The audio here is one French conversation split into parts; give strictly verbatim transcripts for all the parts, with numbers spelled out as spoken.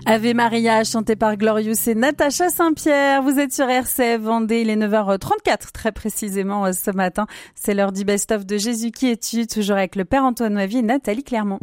Ave Maria, chanté par Glorious et Natacha Saint-Pierre. Vous êtes sur R C F Vendée, il est neuf heures trente-quatre très précisément ce matin. C'est l'heure du best-of de Jésus qui est tu, toujours avec le Père Antoine Noivy et Nathalie Clermont.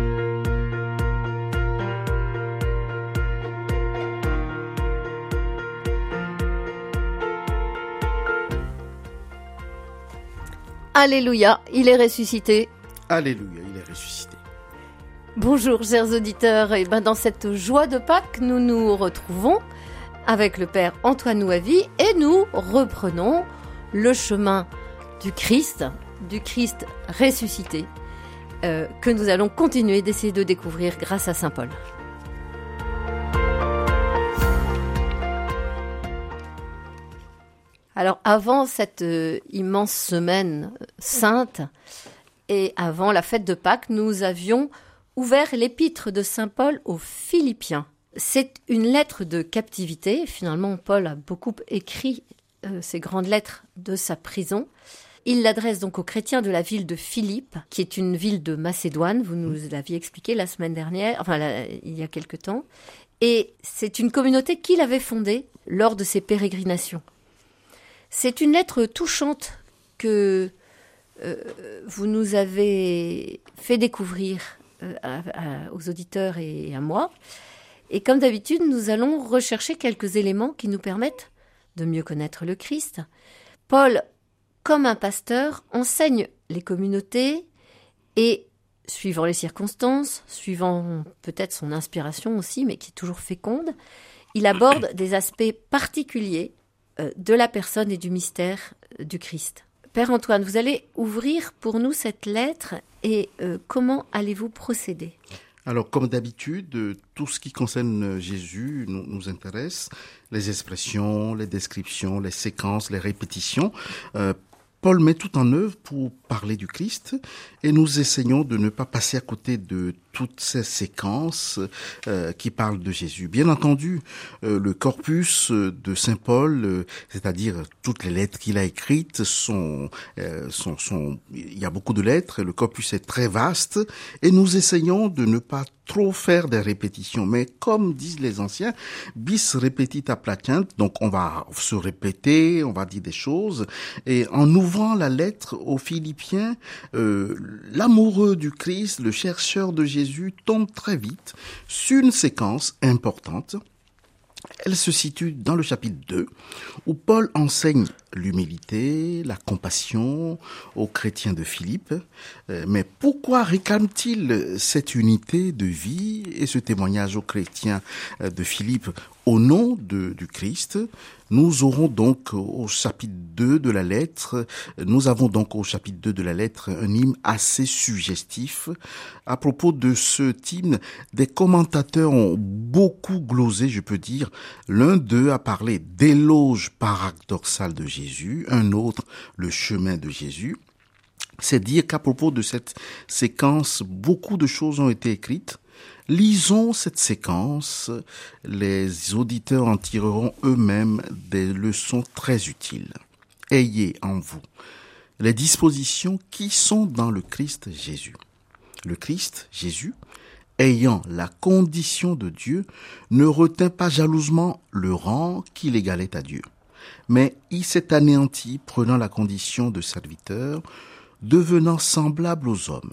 Alléluia, il est ressuscité. Alléluia, il est ressuscité. Bonjour chers auditeurs, et ben dans cette joie de Pâques, nous nous retrouvons avec le Père Antoine Noivy et nous reprenons le chemin du Christ, du Christ ressuscité, euh, que nous allons continuer d'essayer de découvrir grâce à Saint Paul. Alors avant cette euh, immense semaine sainte et avant la fête de Pâques, nous avions ouvert l'épître de Saint Paul aux Philippiens. C'est une lettre de captivité. Finalement, Paul a beaucoup écrit euh, ces grandes lettres de sa prison. Il l'adresse donc aux chrétiens de la ville de Philippe, qui est une ville de Macédoine. Vous nous l'aviez expliqué la semaine dernière, enfin là, il y a quelque temps. Et c'est une communauté qu'il avait fondée lors de ses pérégrinations. C'est une lettre touchante que euh, vous nous avez fait découvrir euh, à, à, aux auditeurs et à moi. Et comme d'habitude, nous allons rechercher quelques éléments qui nous permettent de mieux connaître le Christ. Paul, comme un pasteur, enseigne les communautés et, suivant les circonstances, suivant peut-être son inspiration aussi, mais qui est toujours féconde, il aborde des aspects particuliers de la personne et du mystère du Christ. Père Antoine, vous allez ouvrir pour nous cette lettre et euh, comment allez-vous procéder ? Alors, comme d'habitude, tout ce qui concerne Jésus nous, nous intéresse, les expressions, les descriptions, les séquences, les répétitions. Euh, Paul met tout en œuvre pour parler du Christ et nous essayons de ne pas passer à côté de toutes ces séquences euh, qui parlent de Jésus. Bien entendu, euh, le corpus de Saint Paul, euh, c'est-à-dire toutes les lettres qu'il a écrites, sont, euh, sont, sont, il y a beaucoup de lettres, et le corpus est très vaste et nous essayons de ne pas trop faire des répétitions. Mais comme disent les anciens, bis repetita placent, donc on va se répéter, on va dire des choses. Et en ouvrant la lettre aux Philippiens, euh, l'amoureux du Christ, le chercheur de Jésus, tombe très vite sur une séquence importante. Elle se situe dans le chapitre deux, où Paul enseigne l'humilité, la compassion aux chrétiens de Philippe. Mais pourquoi réclame-t-il cette unité de vie et ce témoignage aux chrétiens de Philippe au nom de, du Christ? Nous aurons donc au chapitre deux de la lettre, nous avons donc au chapitre deux de la lettre un hymne assez suggestif. À propos de ce hymne, des commentateurs ont beaucoup glosé, je peux dire. L'un d'eux a parlé d'éloge paradoxal de Jésus, un autre le chemin de Jésus. C'est dire qu'à propos de cette séquence, beaucoup de choses ont été écrites. Lisons cette séquence, les auditeurs en tireront eux-mêmes des leçons très utiles. Ayez en vous les dispositions qui sont dans le Christ Jésus. Le Christ Jésus, ayant la condition de Dieu, ne retint pas jalousement le rang qui l'égalait à Dieu, mais il s'est anéanti prenant la condition de serviteur, devenant semblable aux hommes.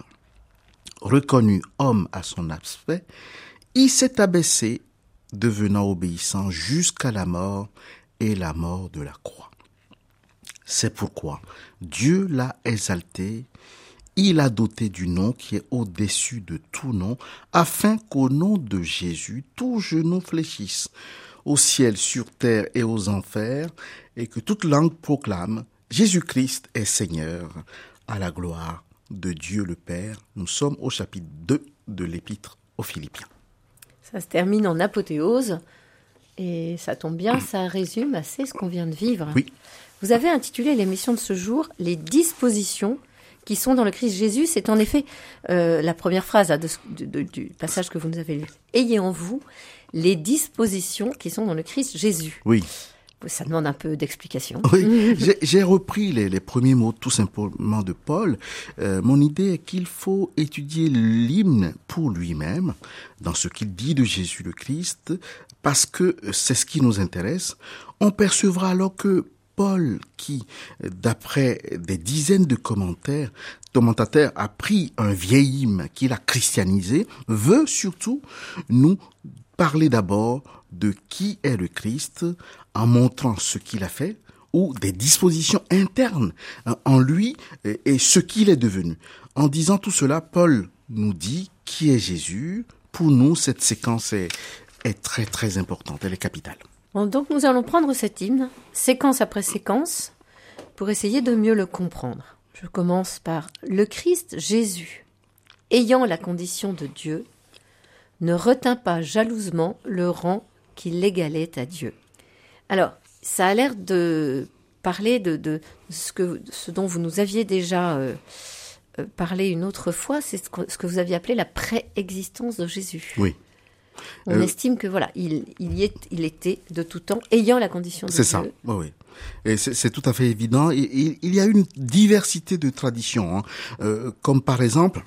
Reconnu homme à son aspect, il s'est abaissé, devenant obéissant jusqu'à la mort et la mort de la croix. C'est pourquoi Dieu l'a exalté, il l'a doté du nom qui est au-dessus de tout nom, afin qu'au nom de Jésus, tout genou fléchisse, au ciel, sur terre et aux enfers, et que toute langue proclame Jésus-Christ est Seigneur, à la gloire de Dieu le Père. Nous sommes au chapitre deux de l'épître aux Philippiens. Ça se termine en apothéose et ça tombe bien, ça résume assez ce qu'on vient de vivre. Oui. Vous avez intitulé l'émission de ce jour « Les dispositions qui sont dans le Christ Jésus ». C'est en effet euh, la première phrase là, de, de, de, du passage que vous nous avez lu. « Ayez en vous les dispositions qui sont dans le Christ Jésus ». Oui. Ça demande un peu d'explication. Oui, j'ai, j'ai repris les, les premiers mots tout simplement de Paul. Euh, mon idée est qu'il faut étudier l'hymne pour lui-même, dans ce qu'il dit de Jésus le Christ, parce que c'est ce qui nous intéresse. On percevra alors que Paul, qui, d'après des dizaines de commentaires, commentateurs, a pris un vieil hymne qu'il a christianisé, veut surtout nous parler d'abord de qui est le Christ, en montrant ce qu'il a fait, ou des dispositions internes en lui et ce qu'il est devenu. En disant tout cela, Paul nous dit qui est Jésus. Pour nous, cette séquence est, est très très importante, elle est capitale. Bon, donc nous allons prendre cet hymne, séquence après séquence, pour essayer de mieux le comprendre. Je commence par le Christ Jésus, ayant la condition de Dieu, ne retint pas jalousement le rang qui l'égalait à Dieu. Alors, ça a l'air de parler de, de ce, que, ce dont vous nous aviez déjà euh, euh, parlé une autre fois, c'est ce que, ce que vous aviez appelé la préexistence de Jésus. Oui. On euh, estime que voilà, il, il, y est, il était de tout temps ayant la condition de c'est Dieu. C'est ça, oui, oui. Et c'est, c'est tout à fait évident. Et, et, il y a une diversité de traditions, hein. euh, comme par exemple,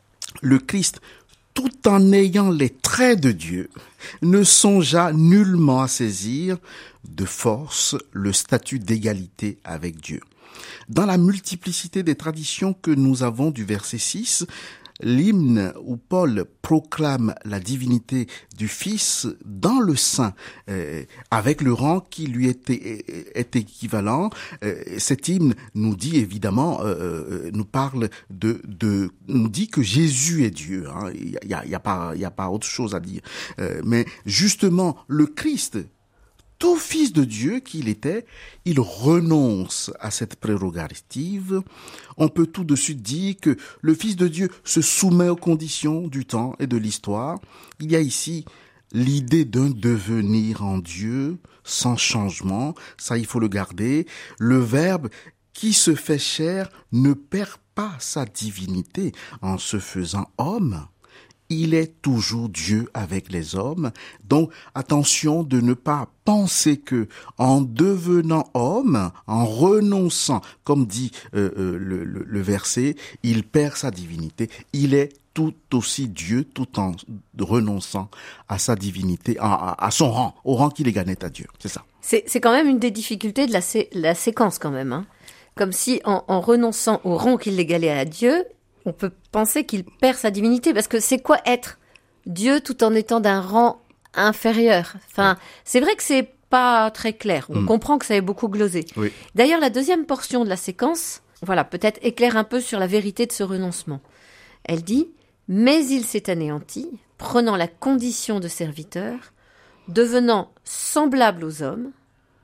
le Christ, tout en ayant les traits de Dieu, ne songea nullement à saisir de force le statut d'égalité avec Dieu. Dans la multiplicité des traditions que nous avons du verset six, l'hymne où Paul proclame la divinité du Fils dans le sein, euh, avec le rang qui lui était, est équivalent, euh, cet hymne nous dit évidemment, euh, nous parle de, de, nous dit que Jésus est Dieu. Hein. Il y a, il y a pas, il y a pas autre chose à dire. Euh, mais justement, le Christ, tout fils de Dieu qu'il était, il renonce à cette prérogative. On peut tout de suite dire que le Fils de Dieu se soumet aux conditions du temps et de l'histoire. Il y a ici l'idée d'un devenir en Dieu sans changement, ça il faut le garder. Le Verbe qui se fait chair ne perd pas sa divinité en se faisant homme. Il est toujours Dieu avec les hommes. Donc, attention de ne pas penser que, en devenant homme, en renonçant, comme dit euh, euh, le, le, le verset, il perd sa divinité. Il est tout aussi Dieu, tout en renonçant à sa divinité, à, à son rang, au rang qu'il égalait à Dieu. C'est ça. C'est, c'est quand même une des difficultés de la, sé- la séquence, quand même. Hein. Comme si, en, en renonçant au rang qu'il égalait à Dieu, on peut penser qu'il perd sa divinité, parce que c'est quoi être Dieu tout en étant d'un rang inférieur? Enfin, c'est vrai que c'est pas très clair. On mmh. comprend que ça est beaucoup glosé. Oui. D'ailleurs, la deuxième portion de la séquence, voilà, peut-être éclaire un peu sur la vérité de ce renoncement. Elle dit « Mais il s'est anéanti, prenant la condition de serviteur, devenant semblable aux hommes,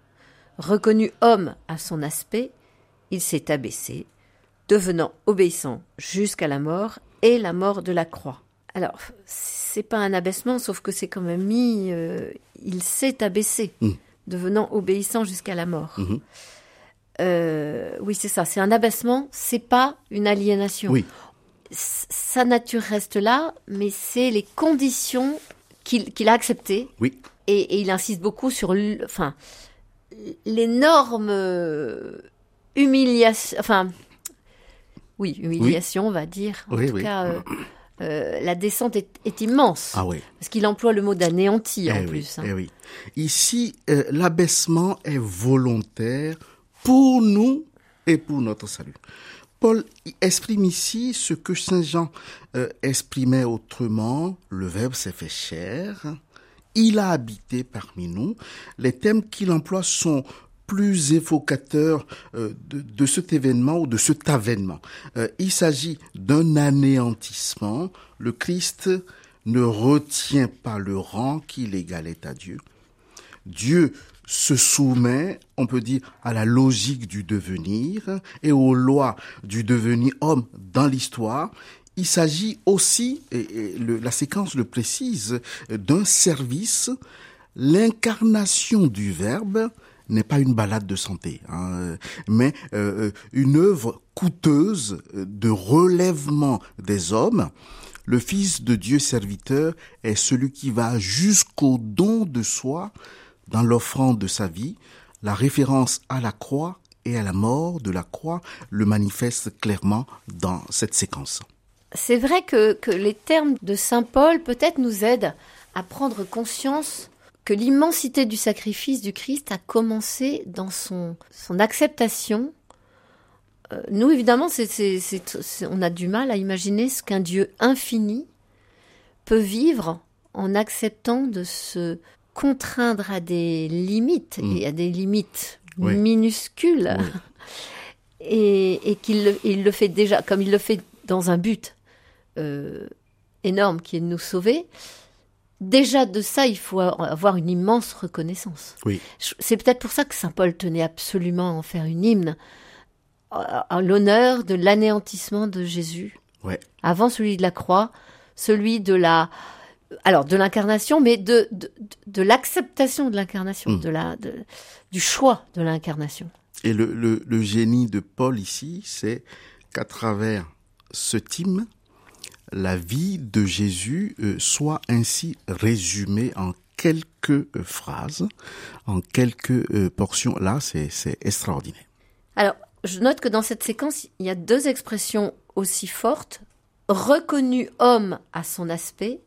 reconnu homme à son aspect, il s'est abaissé, devenant obéissant jusqu'à la mort et la mort de la croix. » Alors, c'est pas un abaissement, sauf que c'est quand même mis, euh, il s'est abaissé, mmh. devenant obéissant jusqu'à la mort. Mmh. Euh, oui, c'est ça, c'est un abaissement, c'est pas une aliénation. Oui. Sa nature reste là, mais c'est les conditions qu'il, qu'il a acceptées. Oui. Et, et il insiste beaucoup sur, enfin, l'énorme humiliation, enfin, oui, humiliation, oui. on va dire. En oui, tout oui. cas, euh, euh, la descente est, est immense. Ah oui. Parce qu'il emploie le mot d'anéanti, eh en oui, plus. Hein. Eh oui. Ici, euh, l'abaissement est volontaire pour nous et pour notre salut. Paul exprime ici ce que Saint Jean euh, exprimait autrement. Le Verbe s'est fait chair. Il a habité parmi nous. Les thèmes qu'il emploie sont plus évocateurs euh, de, de cet événement ou de cet avènement. Euh, il s'agit d'un anéantissement. Le Christ ne retient pas le rang qu'il égalait à Dieu. Dieu se soumet, on peut dire, à la logique du devenir et aux lois du devenir homme dans l'histoire. Il s'agit aussi, et le, la séquence le précise, d'un service. L'incarnation du Verbe n'est pas une balade de santé, hein, mais euh, une œuvre coûteuse de relèvement des hommes. Le Fils de Dieu serviteur est celui qui va jusqu'au don de soi dans l'offrande de sa vie, La référence à la croix et à la mort de la croix le manifeste clairement dans cette séquence. C'est vrai que, que les termes de saint Paul peut-être nous aident à prendre conscience que l'immensité du sacrifice du Christ a commencé dans son, son acceptation. Euh, nous, évidemment, c'est, c'est, c'est, c'est, on a du mal à imaginer ce qu'un Dieu infini peut vivre en acceptant de se contraindre à des limites, mmh. et à des limites oui. minuscules, oui. et, et qu'il le, il le fait déjà, comme il le fait dans un but euh, énorme qui est de nous sauver. Déjà de ça, il faut avoir une immense reconnaissance. Oui. C'est peut-être pour ça que saint Paul tenait absolument à en faire une hymne, en l'honneur de l'anéantissement de Jésus, ouais. avant celui de la croix, celui de la, alors de l'incarnation, mais de de, de l'acceptation de l'incarnation, mmh. de la de, du choix de l'incarnation. Et le, le le génie de Paul ici, c'est qu'à travers ce hymne, la vie de Jésus euh, soit ainsi résumée en quelques euh, phrases, en quelques euh, portions. Là, c'est, c'est extraordinaire. Alors, je note que dans cette séquence, il y a deux expressions aussi fortes. Reconnu homme à son aspect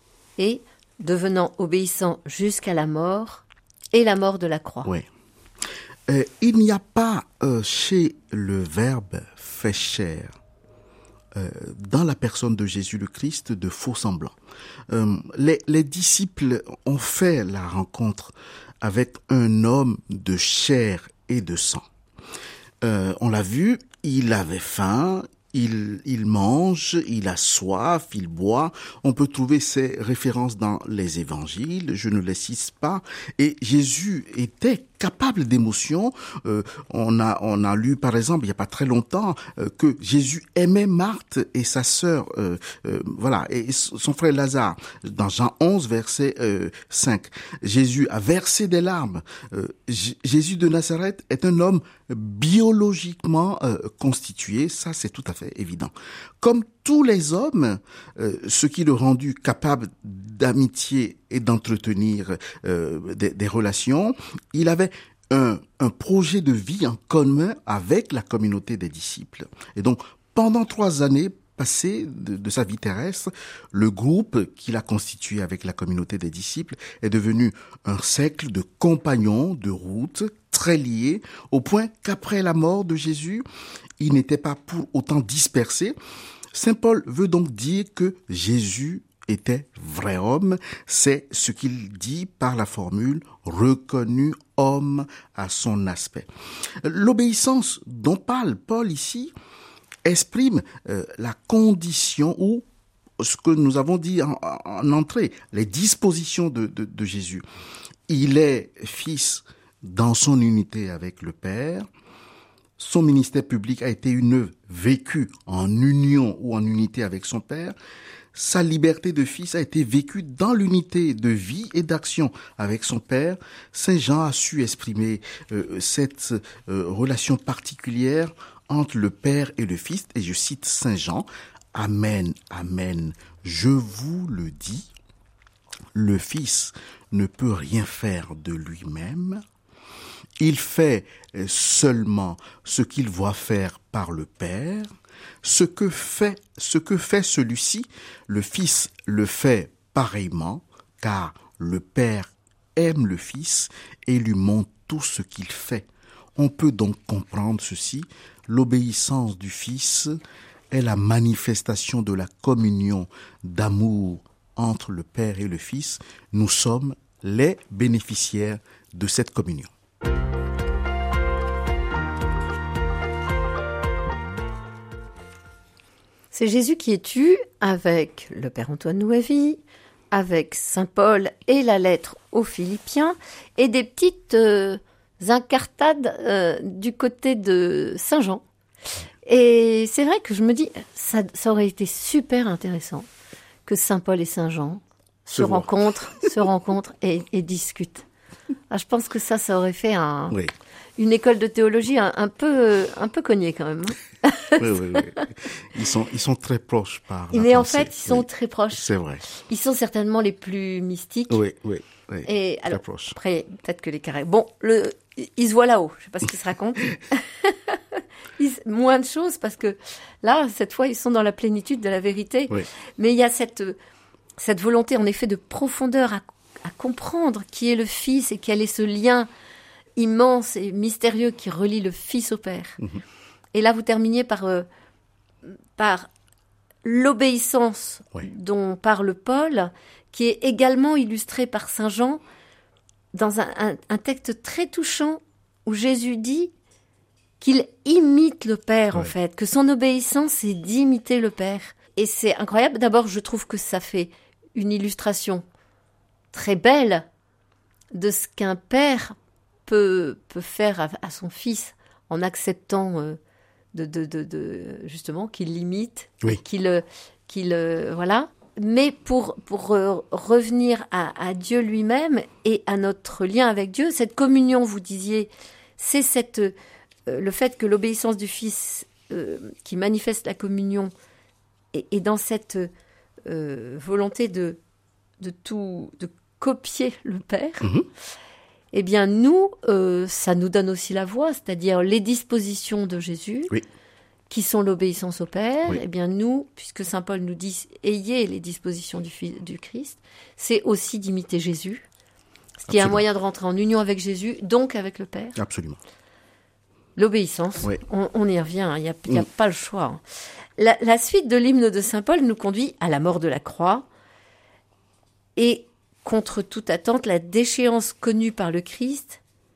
et devenant obéissant jusqu'à la mort et la mort de la croix. Oui. Euh, il n'y a pas euh, chez le Verbe fait chair, Euh, dans la personne de Jésus le Christ, de faux semblants. Euh, les, les disciples ont fait la rencontre avec un homme de chair et de sang. Euh, on l'a vu, il avait faim, il, il mange, il a soif, il boit. On peut trouver ces références dans les évangiles, je ne les cite pas. Et Jésus était capable d'émotion. Euh, on a on a lu par exemple il y a pas très longtemps euh, que Jésus aimait Marthe et sa sœur, euh, euh, voilà, et son frère Lazare. Dans Jean onze verset euh, cinq, Jésus a versé des larmes. Euh, J- Jésus de Nazareth est un homme biologiquement euh, constitué, ça c'est tout à fait évident. Comme tous les hommes, euh, ce qui le rendu capable d'amitié et d'entretenir euh, des, des relations, il avait un, un projet de vie en commun avec la communauté des disciples. Et donc, pendant trois années passées de, de sa vie terrestre, le groupe qu'il a constitué avec la communauté des disciples est devenu un cercle de compagnons de route très liés, au point qu'après la mort de Jésus, il n'était pas pour autant dispersé. Saint Paul veut donc dire que Jésus était vrai homme, c'est ce qu'il dit par la formule « reconnu homme à son aspect ». L'obéissance dont parle Paul ici exprime euh, la condition ou ce que nous avons dit en, en entrée, les dispositions de, de, de Jésus. Il est fils dans son unité avec le Père. Son ministère public a été une œuvre vécue en union ou en unité avec son Père. Sa liberté de fils a été vécue dans l'unité de vie et d'action avec son Père. Saint Jean a su exprimer euh, cette euh, relation particulière entre le Père et le Fils. Et je cite Saint Jean, « Amen, amen, je vous le dis, le Fils ne peut rien faire de lui-même. Il fait seulement ce qu'il voit faire par le Père. Ce que fait, ce que fait celui-ci, le Fils le fait pareillement, car le Père aime le Fils et lui montre tout ce qu'il fait. On peut donc comprendre ceci, l'obéissance du Fils est la manifestation de la communion d'amour entre le Père et le Fils. Nous sommes les bénéficiaires de cette communion. C'est Jésus qui est tu avec le Père Antoine Nouavy, avec Saint Paul et la lettre aux Philippiens, et des petites euh, incartades euh, du côté de Saint Jean. Et c'est vrai que je me dis, ça, ça aurait été super intéressant que Saint Paul et Saint Jean se, se rencontrent, se rencontrent et, et discutent. Ah, je pense que ça, ça aurait fait un, oui. une école de théologie un, un peu, un peu cognée quand même. oui, oui, oui. Ils sont, ils sont très proches par la Mais pensée. en fait, ils sont oui. très proches. C'est vrai. Ils sont certainement les plus mystiques. Oui, oui, oui. Et très alors, proches. après, peut-être que les carrés. Bon, le, ils, ils se voient là-haut. Je sais pas ce qu'ils se racontent. ils, moins de choses parce que là, cette fois, ils sont dans la plénitude de la vérité. Oui. Mais il y a cette, cette volonté, en effet, de profondeur à, à comprendre qui est le Fils et quel est ce lien immense et mystérieux qui relie le Fils au Père. Mmh. Et là, vous terminiez par, euh, par l'obéissance oui. dont parle Paul, qui est également illustrée par saint Jean dans un, un, un texte très touchant où Jésus dit qu'il imite le Père, oui. en fait, que son obéissance, c'est d'imiter le Père. Et c'est incroyable. D'abord, je trouve que ça fait une illustration très belle de ce qu'un père peut, peut faire à, à son fils en acceptant euh, de, de, de, de, justement, qu'il l'imite, oui. qu'il, qu'il euh, voilà. Mais pour, pour euh, revenir à, à Dieu lui-même et à notre lien avec Dieu, cette communion, vous disiez, c'est cette, euh, le fait que l'obéissance du Fils euh, qui manifeste la communion est, est dans cette euh, volonté de, de tout, de copier le Père. Mmh. Eh bien, nous, euh, ça nous donne aussi la voie, c'est-à-dire les dispositions de Jésus, oui. qui sont l'obéissance au Père. Oui. Eh bien, nous, puisque saint Paul nous dit « ayez les dispositions du, du Christ », c'est aussi d'imiter Jésus, ce qui est un moyen de rentrer en union avec Jésus, donc avec le Père. Absolument. L'obéissance, oui. on, on y revient, il n'y a, y a mm. pas le choix. Hein. La, la suite de l'hymne de saint Paul nous conduit à la mort de la croix, et contre toute attente, la déchéance connue par le Christ,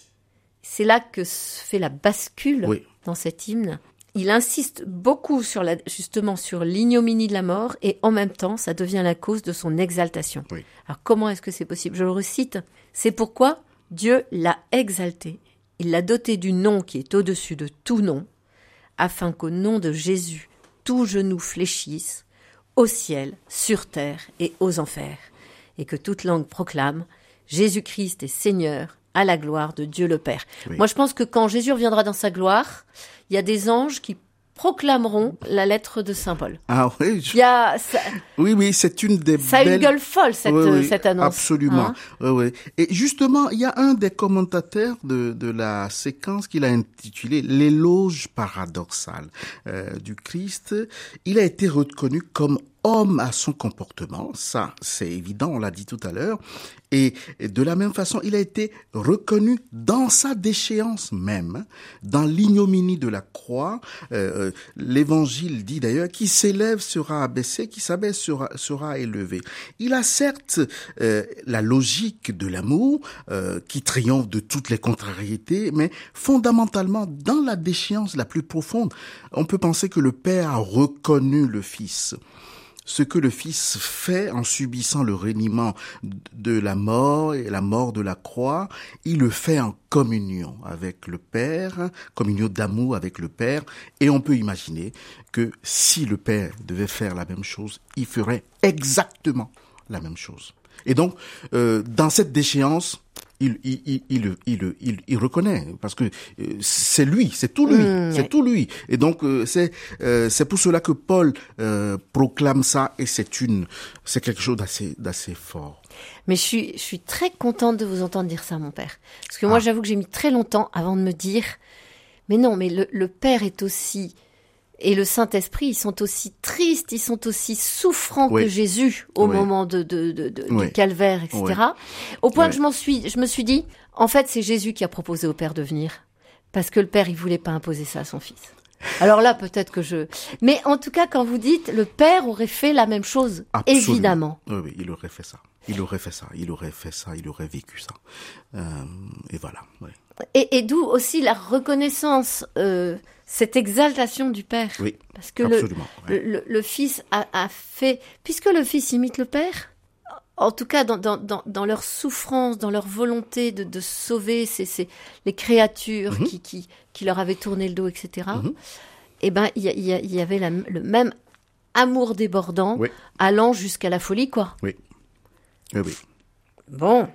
c'est là que se fait la bascule oui. dans cet hymne. Il insiste beaucoup sur la, justement sur l'ignominie de la mort et en même temps, ça devient la cause de son exaltation. Oui. Alors comment est-ce que c'est possible ? Je le recite. C'est pourquoi Dieu l'a exalté. Il l'a doté du nom qui est au-dessus de tout nom, afin qu'au nom de Jésus, tout genou fléchisse, au ciel, sur terre et aux enfers, et que toute langue proclame Jésus-Christ est Seigneur, à la gloire de Dieu le Père. Oui. Moi, je pense que quand Jésus reviendra dans sa gloire, il y a des anges qui proclameront la lettre de saint Paul. Ah oui. Je... Il y a ça... Oui, oui, c'est une des ça belles... a une gueule folle cette, oui, oui, cette annonce. Absolument. Hein oui, oui. Et justement, il y a un des commentateurs de de la séquence qu'il a intitulé l'éloge paradoxal euh, du Christ. Il a été reconnu comme homme à son comportement, ça c'est évident, on l'a dit tout à l'heure, et de la même façon, il a été reconnu dans sa déchéance même, dans l'ignominie de la croix. Euh, l'évangile dit d'ailleurs, qui s'élève sera abaissé, qui s'abaisse sera, sera élevé. Il a certes euh, la logique de l'amour, euh, qui triomphe de toutes les contrariétés, mais fondamentalement, dans la déchéance la plus profonde, on peut penser que le Père a reconnu le Fils. Ce que le Fils fait en subissant le reniement de la mort et la mort de la croix, il le fait en communion avec le Père, communion d'amour avec le Père, et on peut imaginer que si le Père devait faire la même chose, il ferait exactement la même chose. Et donc, euh, dans cette déchéance, il, il, il, il, il, il, il reconnaît, parce que c'est lui, c'est tout lui, mmh, c'est oui. tout lui. Et donc, c'est, euh, c'est pour cela que Paul euh, proclame ça, et c'est une, c'est quelque chose d'assez, d'assez fort. Mais je suis, je suis très contente de vous entendre dire ça, mon père. Parce que moi, ah. j'avoue que j'ai mis très longtemps avant de me dire, mais non, mais le, le Père est aussi, et le Saint-Esprit, ils sont aussi tristes, ils sont aussi souffrants oui. que Jésus au oui. moment de, de, de, de oui. du calvaire, et cetera. Oui. Au point oui. que je m'en suis, je me suis dit, en fait, c'est Jésus qui a proposé au Père de venir, parce que le Père, il voulait pas imposer ça à son Fils. Alors là, peut-être que je... Mais en tout cas, quand vous dites, le Père aurait fait la même chose, Absolument. évidemment. Oui, oui, il aurait fait ça. Il aurait fait ça. Il aurait fait ça. Il aurait vécu ça. Euh, et voilà. Oui. Et, et d'où aussi la reconnaissance, euh, cette exaltation du Père. Oui, parce que absolument. Le, ouais. le, le Fils a, a fait... Puisque le Fils imite le Père, en tout cas dans, dans, dans, dans leur souffrance, dans leur volonté de, de sauver ces, ces, les créatures mm-hmm. qui, qui, qui leur avaient tourné le dos, et cetera, mm-hmm. eh ben, il y, y, y avait la, le même amour débordant, oui. allant jusqu'à la folie, quoi. Oui. Oui, oui. Bon.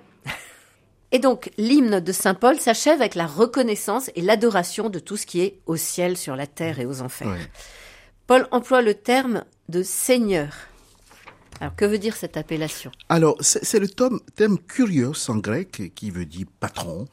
Et donc, l'hymne de saint Paul s'achève avec la reconnaissance et l'adoration de tout ce qui est au ciel, sur la terre et aux enfers. Ouais. Paul emploie le terme de Seigneur. Alors, que veut dire cette appellation ? Alors, c'est, c'est le terme, terme kurios en grec qui veut dire patron,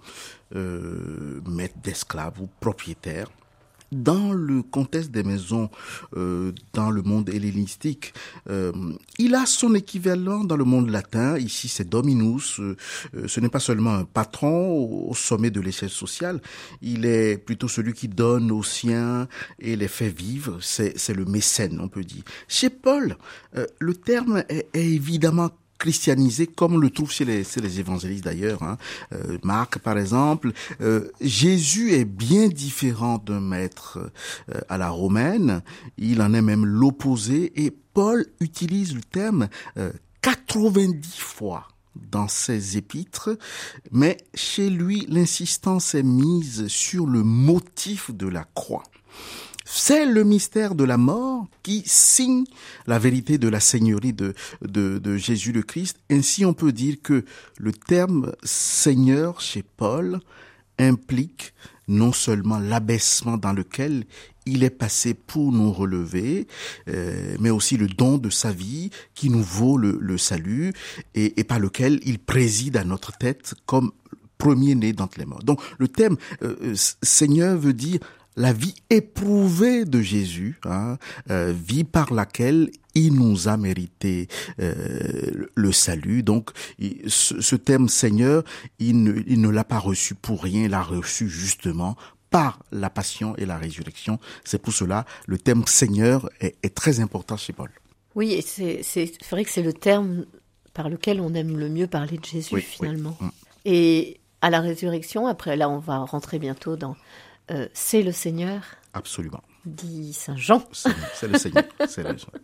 euh, maître d'esclave ou propriétaire. Dans le contexte des maisons euh, dans le monde hellénistique, euh, il a son équivalent dans le monde latin. Ici, c'est dominus. Euh, ce n'est pas seulement un patron au, au sommet de l'échelle sociale. Il est plutôt celui qui donne aux siens et les fait vivre. C'est, c'est le mécène, on peut dire. Chez Paul, euh, le terme est, est évidemment christianisé, comme on le trouve chez les, chez les évangélistes d'ailleurs. Hein. Euh, Marc, par exemple, euh, Jésus est bien différent d'un maître euh, à la romaine. Il en est même l'opposé. Et Paul utilise le terme euh, quatre-vingt-dix fois dans ses épîtres, mais chez lui, l'insistance est mise sur le motif de la croix. C'est le mystère de la mort qui signe la vérité de la seigneurie de, de, de Jésus le Christ. Ainsi, on peut dire que le terme Seigneur chez Paul implique non seulement l'abaissement dans lequel il est passé pour nous relever, euh, mais aussi le don de sa vie qui nous vaut le, le salut et, et par lequel il préside à notre tête comme premier-né d'entre les morts. Donc, le terme euh, Seigneur veut dire la vie éprouvée de Jésus, hein, euh, vie par laquelle il nous a mérité euh, le salut. Donc, il, ce, ce terme Seigneur, il ne, il ne l'a pas reçu pour rien, il l'a reçu justement par la passion et la résurrection. C'est pour cela le terme Seigneur est, est très important chez Paul. Oui, et c'est, c'est vrai que c'est le terme par lequel on aime le mieux parler de Jésus, oui, finalement. Oui. Et à la résurrection, après là, on va rentrer bientôt dans... Euh, c'est le Seigneur. Absolument. Dit Saint Jean. C'est, c'est le Seigneur. C'est le Seigneur.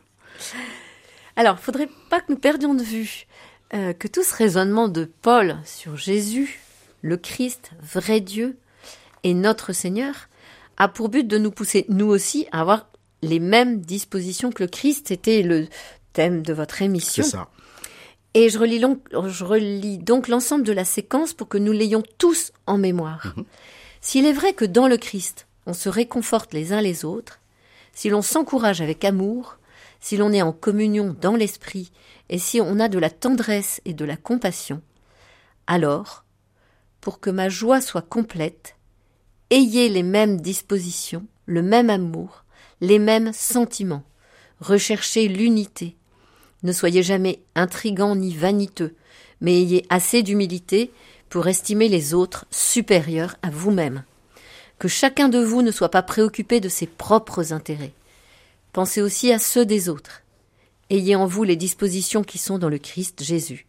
Alors, il ne faudrait pas que nous perdions de vue euh, que tout ce raisonnement de Paul sur Jésus, le Christ, vrai Dieu, et notre Seigneur, a pour but de nous pousser, nous aussi, à avoir les mêmes dispositions que le Christ. C'était le thème de votre émission. C'est ça. Et je relis, long, je relis donc l'ensemble de la séquence pour que nous l'ayons tous en mémoire. Mm-hmm. S'il est vrai que dans le Christ, on se réconforte les uns les autres, si l'on s'encourage avec amour, si l'on est en communion dans l'esprit, et si on a de la tendresse et de la compassion, alors, pour que ma joie soit complète, ayez les mêmes dispositions, le même amour, les mêmes sentiments, recherchez l'unité. Ne soyez jamais intrigants ni vaniteux, mais ayez assez d'humilité pour estimer les autres supérieurs à vous-même. Que chacun de vous ne soit pas préoccupé de ses propres intérêts. Pensez aussi à ceux des autres. Ayez en vous les dispositions qui sont dans le Christ Jésus.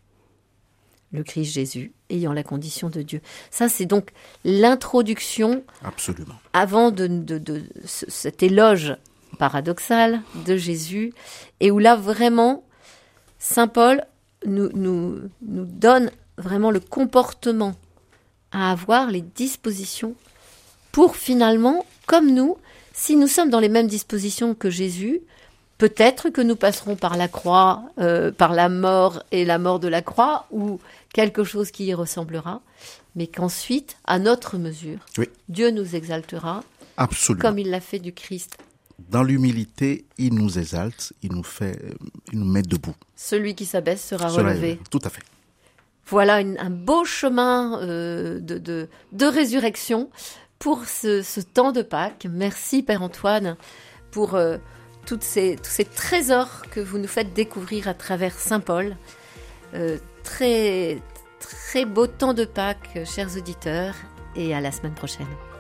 Le Christ Jésus, ayant la condition de Dieu. Ça, c'est donc l'introduction. Absolument. Avant de, de, de, de cet éloge paradoxal de Jésus, et où là, vraiment, Saint Paul nous, nous, nous donne vraiment le comportement à avoir, les dispositions pour finalement, comme nous, si nous sommes dans les mêmes dispositions que Jésus, peut-être que nous passerons par la croix, euh, par la mort et la mort de la croix, ou quelque chose qui y ressemblera, mais qu'ensuite, à notre mesure, oui. Dieu nous exaltera, absolument, comme il l'a fait du Christ. Dans l'humilité, il nous exalte, il nous fait, il nous met debout. Celui qui s'abaisse sera relevé. Tout à fait. Voilà une, un beau chemin euh, de, de, de résurrection pour ce, ce temps de Pâques. Merci Père Antoine pour euh, toutes ces, tous ces trésors que vous nous faites découvrir à travers Saint Paul. Euh, très, très beau temps de Pâques, chers auditeurs, et à la semaine prochaine.